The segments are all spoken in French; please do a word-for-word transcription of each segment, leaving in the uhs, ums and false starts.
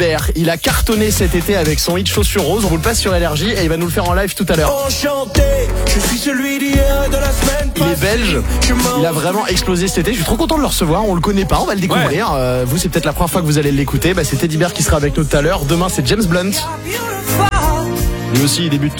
Il a cartonné cet été avec son hit Chaussures Roses. On vous le passe sur Énergie et il va nous le faire en live tout à l'heure. Enchanté, je suis celui d'hier et de la semaine. Il est belge. Il a vraiment explosé cet été. Je suis trop content de le recevoir. On le connaît pas, on va le découvrir. Ouais. Euh, vous, c'est peut-être la première fois que vous allez l'écouter. Bah, c'est Teddy Bear qui sera avec nous tout à l'heure. Demain, c'est James Blunt. Lui aussi, il débute.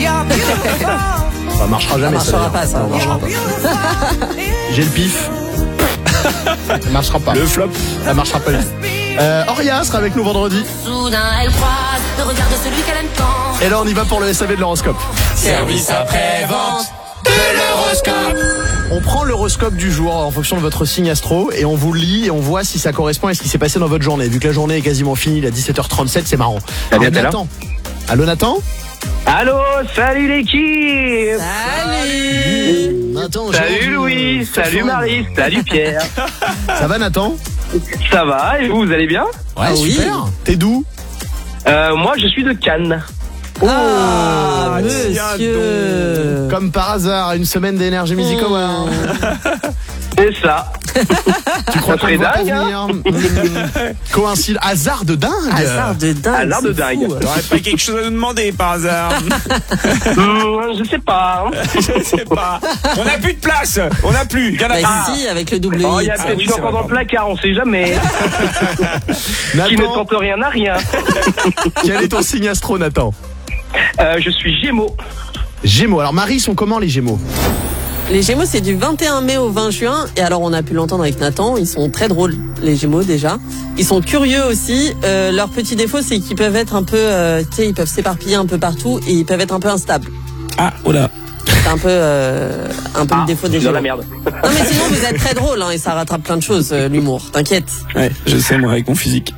Ça marchera jamais. Ça marchera ça pas, ça. Non, marchera pas. J'ai le pif. Ça marchera pas. Le flop. Ça marchera pas. Euh, Auria sera avec nous vendredi. Soudain, elle croise le regard de celui qu'elle aime tant. Et là, on y va pour le S A V de l'horoscope. Service après-vente de l'horoscope. On prend l'horoscope du jour en fonction de votre signe astro et on vous le lit et on voit si ça correspond à ce qui s'est passé dans votre journée. Vu que la journée est quasiment finie, il est à dix-sept heures trente-sept, c'est marrant. Salut, Nathan. Allô Nathan. Allô, salut l'équipe. Salut Nathan, salut Louis, salut Marie, salut Pierre. Ça va Nathan? Ça va, et vous, vous allez bien? Ouais, ah, super. Oui. T'es d'où? euh, Moi, je suis de Cannes. Ah, oh, monsieur. Comme par hasard, une semaine d'Energy Music Award. C'est ça. Tu crois qu'on va dingue, hein mmh. Coïncide, hasard de dingue. Hasard de dingue. Hasard de dingue. T'aurais pas quelque chose à nous demander par hasard? mmh, Je sais pas. Je sais pas. On a plus de place. On a plus. Bah ici, avec le double oh, hit. Il y a peut-être ah, oui, encore dans le placard, on sait jamais. Nathan, qui ne tente rien n'a rien. Quel est ton signe astro, Nathan? euh, Je suis Gémeaux. Gémeaux. Alors Marie, sont comment les Gémeaux? Les Gémeaux, c'est du vingt et un mai au vingt juin. Et alors, on a pu l'entendre avec Nathan. Ils sont très drôles, les Gémeaux, déjà. Ils sont curieux aussi. Euh, leur petit défaut, c'est qu'ils peuvent être un peu... Euh, tu sais, ils peuvent s'éparpiller un peu partout. Et ils peuvent être un peu instables. Ah, oh là. C'est un peu, euh, un peu ah, le défaut des Gémeaux. Gémeaux. Dans la merde. Non, mais sinon, vous êtes très drôles. Hein, et ça rattrape plein de choses, euh, l'humour. T'inquiète. Ouais, je sais, moi, avec mon physique.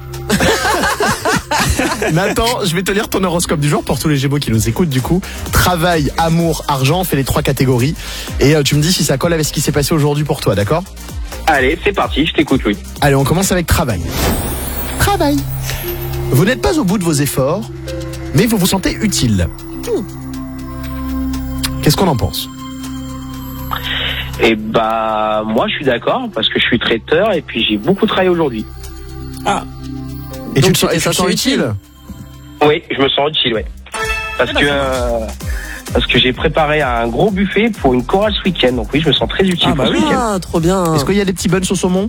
Nathan, je vais te lire ton horoscope du jour pour tous les Gémeaux qui nous écoutent du coup. Travail, amour, argent, on fait les trois catégories. Et euh, tu me dis si ça colle avec ce qui s'est passé aujourd'hui pour toi, d'accord? Allez, c'est parti, je t'écoute, oui. Allez, on commence avec travail. Travail. Vous n'êtes pas au bout de vos efforts, mais vous vous sentez utile. Hmm. Qu'est-ce qu'on en pense? Eh bah, moi je suis d'accord parce que je suis traiteur et puis j'ai beaucoup travaillé aujourd'hui. Ah. Et donc, tu te sens, tu te sens utile, utile? Oui, je me sens utile, oui. Parce ah, que euh, parce que j'ai préparé un gros buffet pour une chorale ce week-end. Donc oui, je me sens très utile ah, pour bah ce oui. week-end. Ah, trop bien. Est-ce qu'il y a des petits buns au saumon?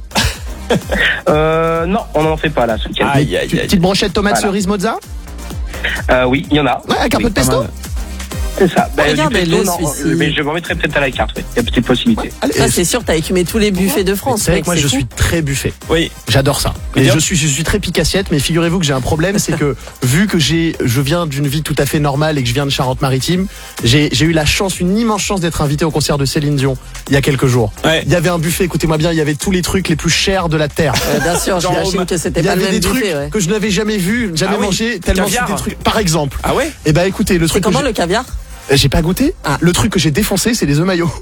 euh, Non, on n'en fait pas là ce week-end. Aïe, aïe, aïe. Petite brochette tomate voilà. Cerise mozza? euh, Oui, il y en a. Ouais, avec un oui, peu de pesto? C'est ça. Bah, regarde, du pesto, le, non, mais je m'en mettrai peut-être à la carte. Oui. Il y a petite possibilité. Ouais. Allez, ça, c'est sûr, t'as écumé tous les buffets de France. C'est vrai que moi, je fou. suis très buffet. Oui. J'adore ça. Et je suis, je suis très pique-assiette, mais figurez-vous que j'ai un problème, c'est que vu que j'ai, je viens d'une vie tout à fait normale et que je viens de Charente-Maritime, j'ai, j'ai eu la chance, une immense chance d'être invité au concert de Céline Dion il y a quelques jours. Ouais. Il y avait un buffet, écoutez-moi bien, il y avait tous les trucs les plus chers de la terre. Euh, bien sûr, j'imagine que c'était pas le même buffet. Il y avait des trucs buffet, ouais. que je n'avais jamais vu, jamais ah oui. mangé, tellement c'était des trucs. Par exemple. Ah ouais? Et bah écoutez, le truc. C'est comment que le caviar? J'ai pas goûté. Ah. Le truc que j'ai défoncé, c'est les œufs maillots.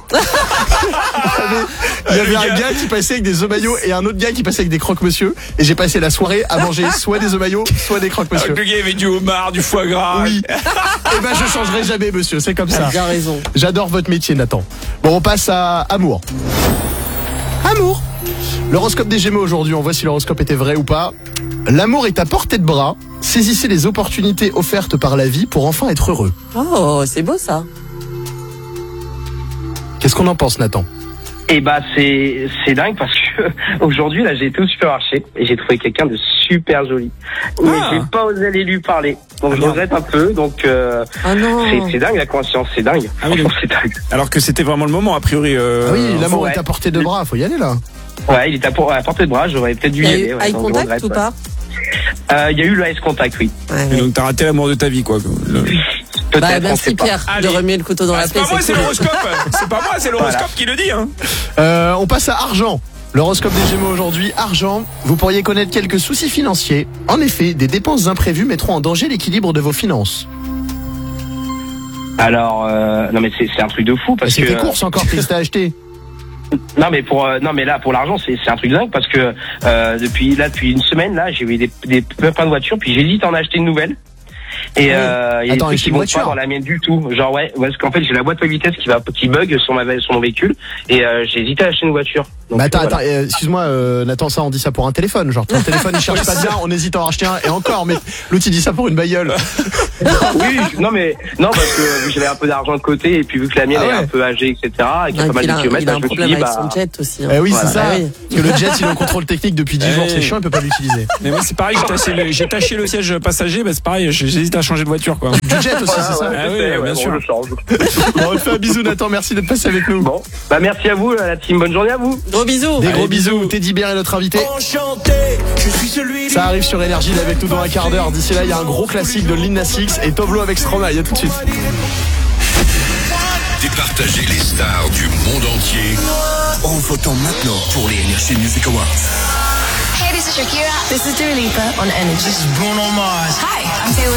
Il y avait, il y avait un gars qui passait avec des œufs maillots et un autre gars qui passait avec des croque-monsieur. Et j'ai passé la soirée à manger soit des œufs maillots, soit des croque-monsieur. Le gars avait du homard, du foie gras. Oui. Et ben je changerai jamais, monsieur. C'est comme ça. T'as bien raison. J'adore votre métier, Nathan. Bon, on passe à amour. Amour. L'horoscope des Gémeaux aujourd'hui. On voit si l'horoscope était vrai ou pas. L'amour est à portée de bras. Saisissez les opportunités offertes par la vie pour enfin être heureux. Oh, c'est beau ça. Qu'est-ce qu'on en pense, Nathan? Eh bah c'est c'est dingue parce que aujourd'hui là j'ai été au supermarché et j'ai trouvé quelqu'un de super joli. Mais ah. j'ai pas osé aller lui parler. Donc ah, je regrette un peu. Donc euh, ah non. c'est c'est dingue la coïncidence, c'est dingue. Ah oui, c'est dingue. Alors que c'était vraiment le moment a priori. Euh... Ah oui, l'amour ouais. est à portée de bras. Faut y aller là. Ouais, il est à, pour, à portée de bras. J'aurais peut-être dû y aller. Ouais, eye contact regrette, ou pas? Il euh, y a eu le eye contact, oui. Ouais, et donc t'as raté l'amour de ta vie, quoi. Le... Bah, merci Pierre de remuer le couteau dans ah, la plaie. C'est pas moi, c'est l'horoscope. C'est pas moi, c'est l'horoscope voilà. qui le dit. Hein. Euh, on passe à argent. L'horoscope des Gémeaux aujourd'hui. Argent, vous pourriez connaître quelques soucis financiers. En effet, des dépenses imprévues mettront en danger l'équilibre de vos finances. Alors, euh, non mais c'est, c'est un truc de fou parce c'est que. C'est tes courses encore que t'as acheté. Non mais pour euh, non mais là pour l'argent c'est c'est un truc dingue parce que euh, depuis là depuis une semaine là j'ai eu des des plein de voitures puis j'hésite à en acheter une nouvelle Et euh, il y a Attends, des et trucs chez qui une vont voiture pas dans la mienne du tout. Genre ouais, parce qu'en fait j'ai la boîte de vitesse qui va qui bug sur ma sur mon véhicule et euh, j'ai hésité à acheter une voiture. Donc, Bah attends, voilà. attends, euh, excuse-moi, euh, Nathan, ça on dit ça pour un téléphone, genre ton téléphone il cherche pas bien, on hésite à en racheter un, et encore, mais l'autre il dit ça pour une bagnole. Oui, non mais non parce que j'avais un peu d'argent de côté et puis vu que la mienne Ah ouais. est un peu âgée, et cetera, et qu'il y a Ah, pas mal il de a, kilomètres, il a bah, un je me suis problème dit avec bah son jet aussi. hein. Eh oui, Voilà. c'est ça. Ah oui. Parce que le jet il est en contrôle technique depuis dix Eh jours, oui. c'est chiant, il peut pas l'utiliser. Mais moi, c'est pareil, j'ai taché le, j'ai taché le siège passager, bah, c'est pareil, j'hésite à changer de voiture, quoi. Du jet aussi, c'est ça. Ah je oui, sais, bien bon, sûr. je change. Bon, on te fait un bisou, Nathan, merci d'être passé avec nous. Bon, bah merci à vous la team, bonne journée à vous. Gros bisous. Des Allez, gros bisous, bisous. Teddy Bear est notre invité. Enchanté, je suis celui Ça arrive sur Énergie, il est avec nous dans un quart d'heure. D'ici là, il y a un gros classique de Lil Nas X et Toblo avec Stromae. À tout de suite. Départager les stars du monde entier en votant maintenant pour les Energy Music Awards. Hey, this is Shakira. This is Dua Lipa on Energy. Bruno Mars. Hi, I'm Taylor